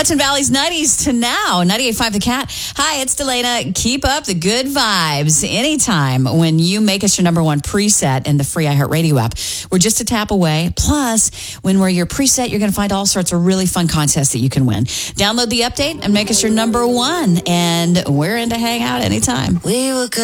Hudson Valley's 90s to now. 98.5 The Cat. Hi, it's Delana. Keep up the good vibes anytime when you make us your number one preset in the free iHeartRadio app. We're just a tap away. Plus, when we're your preset, you're going to find all sorts of really fun contests that you can win. Download the update and make us your number one. And we're in to hang out anytime. We were good.